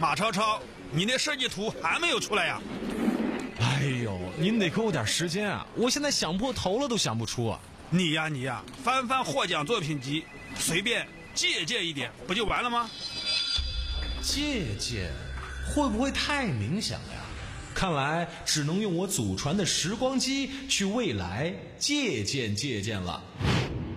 马超超，你那设计图还没有出来呀？ 哎呦，您得给我点时间啊！我现在想破头了都想不出啊！ 你呀，翻翻获奖作品集，随便借鉴一点，不就完了吗？ 借鉴会不会太冥想了呀？看来只能用我祖传的时光机去未来借鉴了。